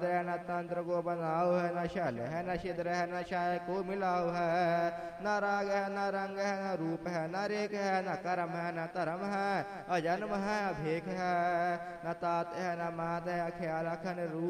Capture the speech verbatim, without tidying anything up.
न तंत्र को बनाओ है, न शल है, न छिद्र है, न शाय को मिलाओ है। न राग है, न रंग है, न रूप है, न रेख है, न कर्म है, न धर्म है, अजन्म है, अभेक है। न तात है, न मात है, अख्याल अखंड रूप